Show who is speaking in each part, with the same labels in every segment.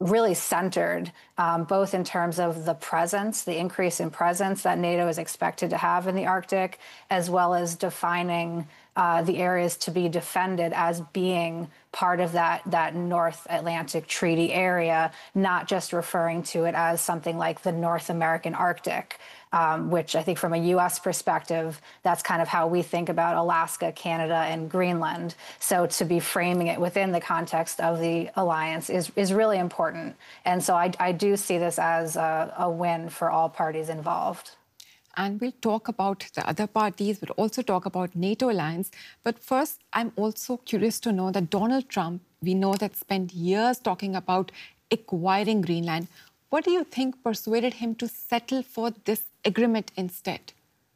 Speaker 1: really centered, both in terms of the presence, the increase in presence that NATO is expected to have in the Arctic, as well as defining the areas to be defended as being part of that North Atlantic Treaty area, not just referring to it as something like the North American Arctic, which I think from a U.S. perspective, that's kind of how we think about Alaska, Canada, and Greenland. So to be framing it within the context of the alliance is really important. And so I do see this as a win for all parties involved.
Speaker 2: And we'll talk about the other parties, we'll also talk about NATO alliance. But first, I'm also curious to know that Donald Trump, we know that spent years talking about acquiring Greenland. What do you think persuaded him to settle for this agreement instead?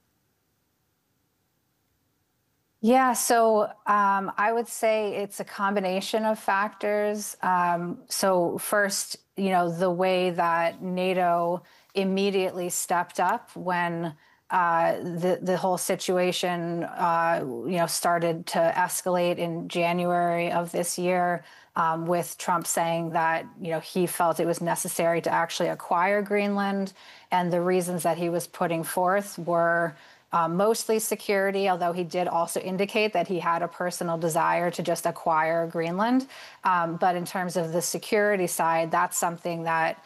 Speaker 1: Yeah, so I would say it's a combination of factors. So first, the way that NATO immediately stepped up when the whole situation, started to escalate in January of this year, with Trump saying that, he felt it was necessary to actually acquire Greenland. And the reasons that he was putting forth were mostly security, although he did also indicate that he had a personal desire to just acquire Greenland. But in terms of the security side, that's something that,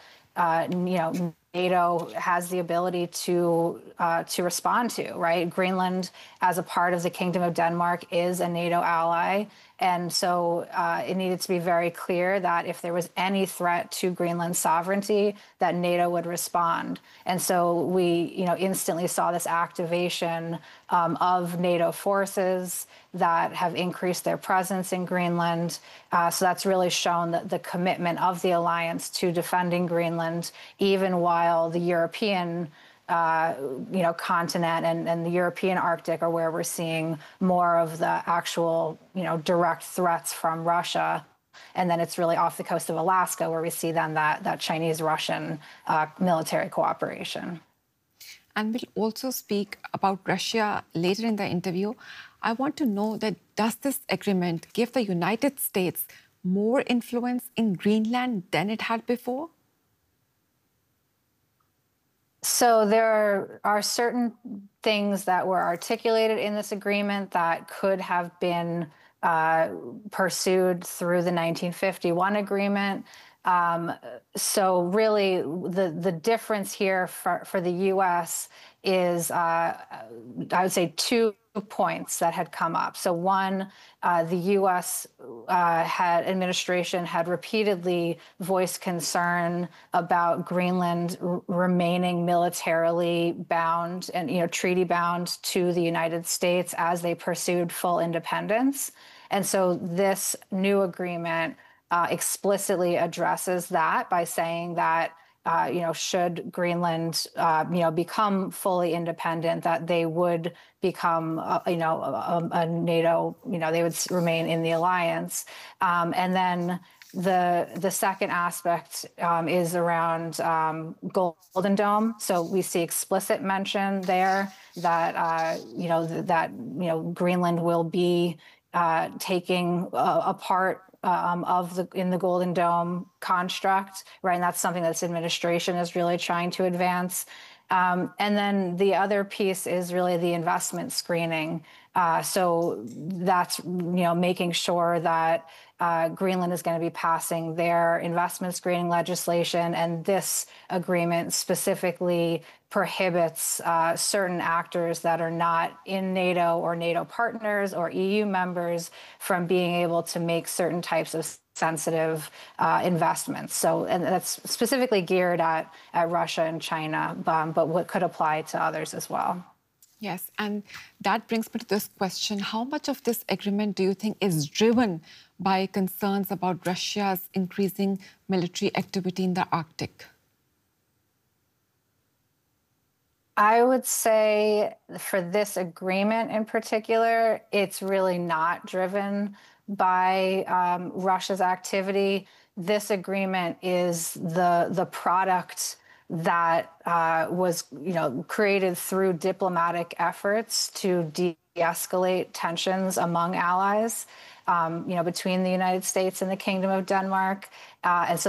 Speaker 1: NATO has the ability to respond to, right? Greenland, as a part of the Kingdom of Denmark, is a NATO ally. And so it needed to be very clear that if there was any threat to Greenland's sovereignty, that NATO would respond. And so we, instantly saw this activation of NATO forces that have increased their presence in Greenland. So that's really shown the commitment of the alliance to defending Greenland, even while the European continent and the European Arctic are where we're seeing more of the actual, direct threats from Russia. And then it's really off the coast of Alaska where we see then that Chinese-Russian military cooperation.
Speaker 2: And we'll also speak about Russia later in the interview. I want to know that does this agreement give the United States more influence in Greenland than it had before?
Speaker 1: So there are certain things that were articulated in this agreement that could have been pursued through the 1951 agreement. So really, the difference here for the U.S. is, I would say, 2 points that had come up. So one, the U.S. administration had repeatedly voiced concern about Greenland remaining militarily bound and, treaty bound to the United States as they pursued full independence. And so this new agreement explicitly addresses that by saying that, should Greenland, become fully independent, that they would become, a NATO, they would remain in the alliance. And then the second aspect is around Golden Dome. So we see explicit mention there that, Greenland will be taking a part in the Golden Dome construct, right? And that's something that this administration is really trying to advance. And then the other piece is really the investment screening. So that's, making sure that Greenland is going to be passing their investment screening legislation. And this agreement specifically prohibits certain actors that are not in NATO or NATO partners or EU members from being able to make certain types of sensitive investments. So, and that's specifically geared at Russia and China, but what could apply to others as well.
Speaker 2: Yes, and that brings me to this question. How much of this agreement do you think is driven by concerns about Russia's increasing military activity in the Arctic?
Speaker 1: I would say for this agreement in particular, it's really not driven by Russia's activity. This agreement is the product that was, created through diplomatic efforts to de-escalate tensions among allies, between the United States and the Kingdom of Denmark. And so